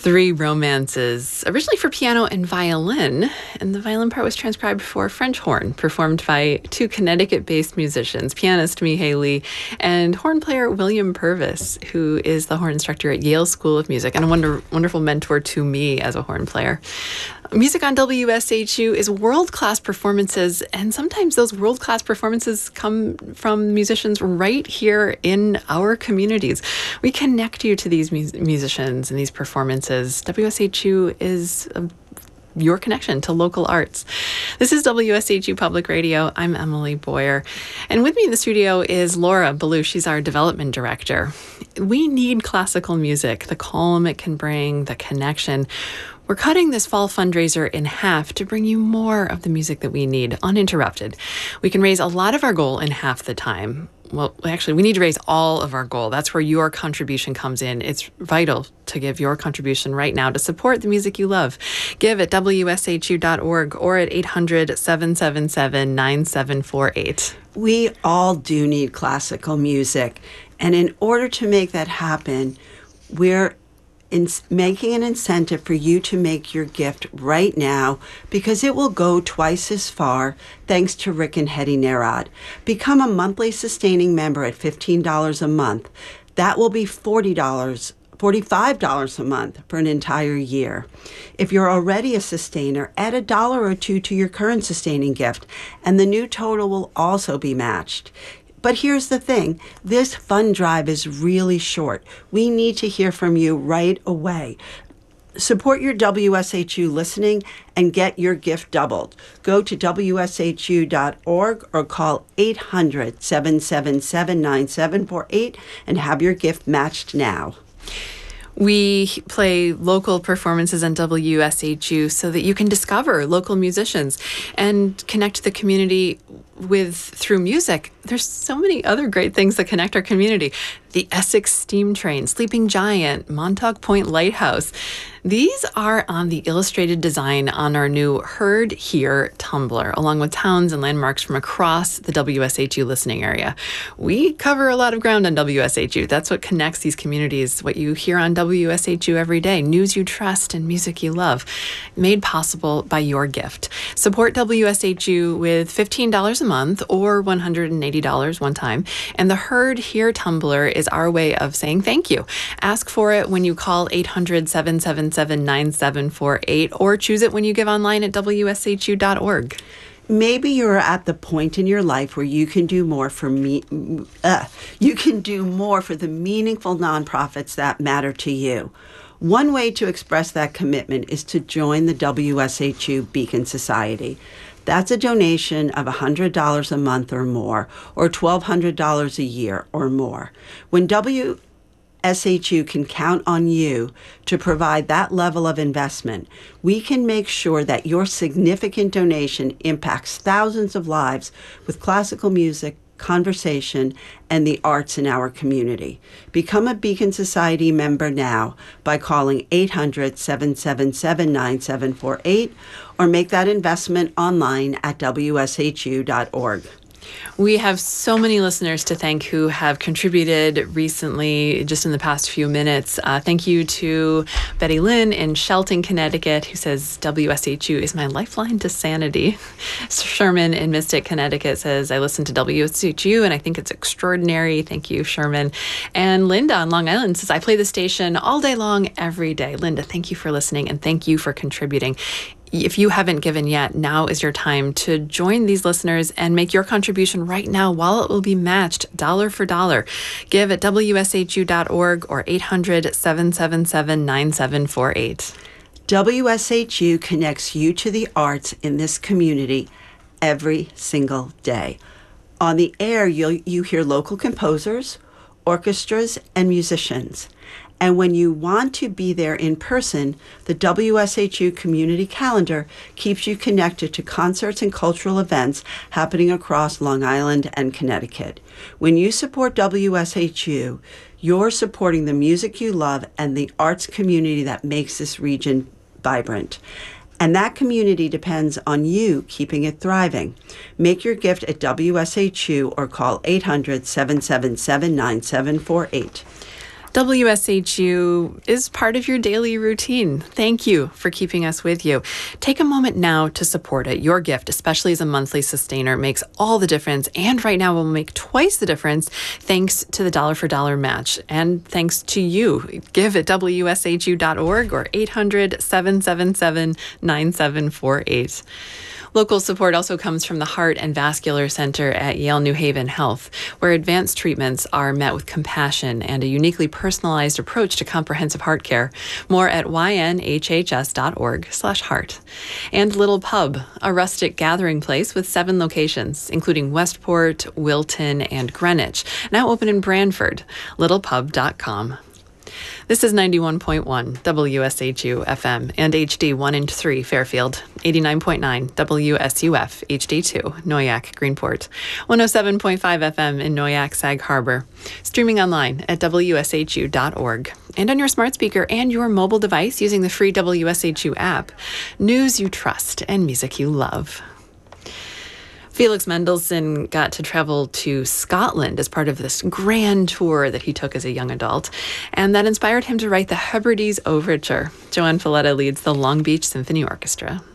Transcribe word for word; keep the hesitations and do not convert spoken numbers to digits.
Three Romances, originally for piano and violin, and the violin part was transcribed for French horn, performed by two Connecticut-based musicians, pianist Mihai Lee and horn player William Purvis, who is the horn instructor at Yale School of Music and a wonder, wonderful mentor to me as a horn player. Music on W S H U is world-class performances, and sometimes those world-class performances come from musicians right here in our communities. We connect you to these mu- musicians and these performances. W S H U is a your connection to local arts. This is W S H U Public Radio. I'm Emily Boyer. And with me in the studio is Laura Ballou. She's our development director. We need classical music, the calm it can bring, the connection. We're cutting this fall fundraiser in half to bring you more of the music that we need, uninterrupted. We can raise a lot of our goal in half the time. Well, actually, we need to raise all of our goal. That's where your contribution comes in. It's vital to give your contribution right now to support the music you love. Give at W S H U dot org or at eight hundred, seven seven seven, nine seven four eight. We all do need classical music. And in order to make that happen, we're in making an incentive for you to make your gift right now, because it will go twice as far thanks to Rick and Hetty Nerad. Become a monthly sustaining member at fifteen dollars a month. That will be forty dollars, forty-five dollars a month for an entire year. If you're already a sustainer, add a dollar or two to your current sustaining gift, and the new total will also be matched. But here's the thing, this fund drive is really short. We need to hear from you right away. Support your W S H U listening and get your gift doubled. Go to W S H U dot org or call eight hundred, seven seven seven, nine seven four eight and have your gift matched now. We play local performances on W S H U so that you can discover local musicians and connect the community with through music. There's so many other great things that connect our community. The Essex Steam Train, Sleeping Giant, Montauk Point Lighthouse. These are on the illustrated design on our new Heard Here Tumblr, along with towns and landmarks from across the W S H U listening area. We cover a lot of ground on W S H U. That's what connects these communities, what you hear on W S H U every day, news you trust and music you love, made possible by your gift. Support W S H U with fifteen dollars a month or one hundred eighty dollars one time. And the Heard Here Tumblr is our way of saying thank you. Ask for it when you call eight hundred, seven seven seven, nine seven four eight or choose it when you give online at W S H U dot org. Maybe you're at the point in your life where you can do more for me. Uh, you can do more for the meaningful nonprofits that matter to you. One way to express that commitment is to join the W S H U Beacon Society. That's a donation of one hundred dollars a month or more, or twelve hundred dollars a year or more. When W S H U can count on you to provide that level of investment, we can make sure that your significant donation impacts thousands of lives with classical music, conversation, and the arts in our community. Become a Beacon Society member now by calling eight hundred, seven seven seven, nine seven four eight or make that investment online at W S H U dot org. We have so many listeners to thank who have contributed recently, just in the past few minutes. Uh, thank you to Betty Lynn in Shelton, Connecticut, who says W S H U is my lifeline to sanity. Sherman in Mystic, Connecticut says, I listen to W S H U and I think it's extraordinary. Thank you, Sherman. And Linda on Long Island says, I play the station all day long, every day. Linda, thank you for listening and thank you for contributing. If you haven't given yet, now is your time to join these listeners and make your contribution right now while it will be matched dollar for dollar. Give at W S H U dot org or eight hundred, seven seven seven, nine seven four eight. W S H U connects you to the arts in this community every single day. On the air, you'll, you hear local composers, orchestras, and musicians. And when you want to be there in person, the W S H U Community Calendar keeps you connected to concerts and cultural events happening across Long Island and Connecticut. When you support W S H U, you're supporting the music you love and the arts community that makes this region vibrant. And that community depends on you keeping it thriving. Make your gift at W S H U or call eight hundred, seven seven seven, nine seven four eight. W S H U is part of your daily routine. Thank you for keeping us with you. Take a moment now to support it. Your gift, especially as a monthly sustainer, makes all the difference, and right now will make twice the difference thanks to the dollar for dollar match, and thanks to you. Give at W S H U dot org or eight hundred, seven seven seven, nine seven four eight. Local support also comes from the Heart and Vascular Center at Yale New Haven Health, where advanced treatments are met with compassion and a uniquely personalized approach to comprehensive heart care. More at Y N H H S dot org slash heart. And Little Pub, a rustic gathering place with seven locations, including Westport, Wilton, and Greenwich, now open in Branford. little pub dot com. This is ninety-one point one W S H U F M and H D one and three Fairfield, eighty-nine point nine W S U F H D two Noyac Greenport, one oh seven point five F M in Noyac Sag Harbor, streaming online at W S H U dot org and on your smart speaker and your mobile device using the free W S H U app. News you trust and music you love. Felix Mendelssohn got to travel to Scotland as part of this grand tour that he took as a young adult, and that inspired him to write the Hebrides Overture. Joanne Falletta leads the Long Beach Symphony Orchestra.